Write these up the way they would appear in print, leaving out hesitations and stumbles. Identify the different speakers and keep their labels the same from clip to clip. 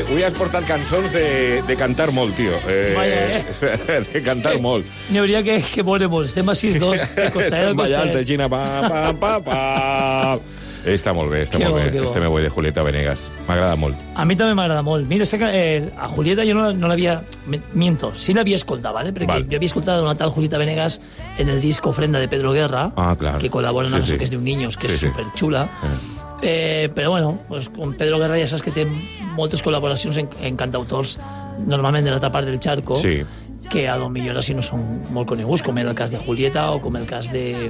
Speaker 1: avui has portat cançons de cantar molt, tio. De cantar molt.
Speaker 2: N'hi hauria que veure molts. Estem a 6-2.
Speaker 1: Estem ballant, Gina, pa. Està molt bé, està molt bé. Este me voy de Julieta Venegas. M'agrada molt.
Speaker 2: A mi també m'agrada molt. Mira, a Julieta jo no l'havia... Miento, sí l'havia escoltat, ¿vale? Perquè jo havia escoltat una tal Julieta Venegas en el disc Ofrenda de Pedro Guerra, que col·labora en Eso que és de un niños, que és superxula. Però bueno, pues, con Pedro Guerra ja saps que té moltes col·laboracions en cantautors, normalment de l'altra part del charco, que a lo millor així no són molt coneguts, com era el cas de Julieta o com el cas de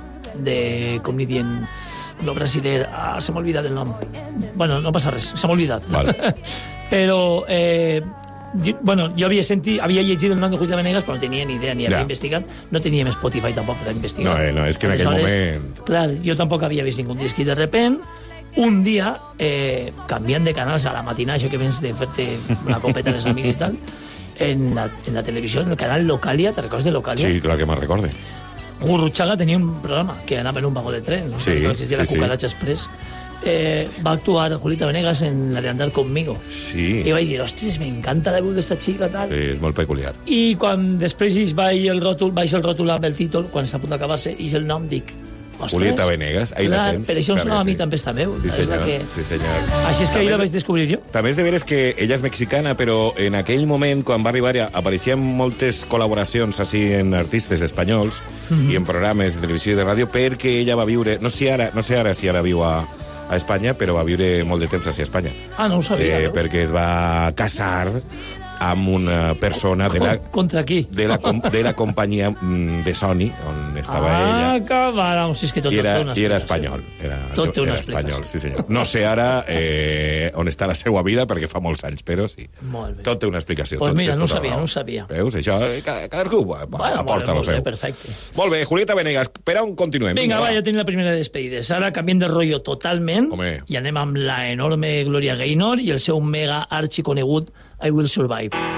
Speaker 2: com li dient... No, brasiler, se m'ha oblidat el nom. Bueno, no passa res, se m'ha oblidat.
Speaker 1: Vale.
Speaker 2: Però, jo havia llegit el nom de Julieta Venegas, però no tenia ni idea, ni havia investigat. No teníem Spotify tampoc per investigar.
Speaker 1: No, és que en aquell moment...
Speaker 2: Clar, jo tampoc havia vist ningú disc i de repent, un dia, canviant de canals a la matinada, això que vens de fer-te una copeta als amics i tal, en la televisió, en el canal Localia, ¿te recordes de Localia?
Speaker 1: Sí, clar que me'n recorde.
Speaker 2: Gurruchaga tenia un programa que anava en un vagó de tren, no existia la Cucaracha Express. Va actuar Julieta Venegas en la de Andar Conmigo.
Speaker 1: Sí.
Speaker 2: I vaig dir, ostres, m'encanta la veu d'esta xica, tal.
Speaker 1: Sí, és molt peculiar.
Speaker 2: I quan després baix el ròtol amb el títol, quan està a punt d'acabar-se, és el nom, dic, ostres...
Speaker 1: Julieta Venegas, ahí la tens.
Speaker 2: Per això em sonava a mi també esta veu.
Speaker 1: Sí, senyor. Sí, senyor.
Speaker 2: Així és que ahir la vaig descobrir jo.
Speaker 1: També és de veres que ella és mexicana, però en aquell moment, quan va arribar, apareixien moltes col·laboracions així en artistes espanyols i en programes de televisió i de ràdio, perquè ella va viure... No sé ara si ara viu a Espanya, però va viure molt de temps a Espanya.
Speaker 2: Ah, no ho sabia.
Speaker 1: Perquè es va casar amb una persona de la...
Speaker 2: Contra qui?
Speaker 1: De la companyia de Sony, on estava ella.
Speaker 2: Ah, cabrón, si és que tot té una explicació.
Speaker 1: I era espanyol.
Speaker 2: Tot té una
Speaker 1: explicació. Sí, senyor. No sé ara on està la seva vida, perquè fa molts anys, però sí.
Speaker 2: Molt bé.
Speaker 1: Tot té una explicació.
Speaker 2: Pues mira, no ho sabia.
Speaker 1: Veus? Això, cadascú aporta lo seu.
Speaker 2: Perfecte.
Speaker 1: Molt bé, Julieta Venegas, per on continuem?
Speaker 2: Vinga, va, ja tenim la primera despedida. Ara canviem de rotllo totalment i anem amb la enorme Gloria Gaynor i el seu mega arxiconegut I Will Survive.